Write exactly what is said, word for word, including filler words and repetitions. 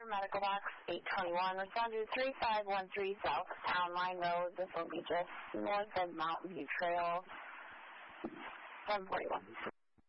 for Medical Box eight twenty-one. Respond to three five one three South Town Line Road. This will be just north of Mountain View Trail. seven forty-one.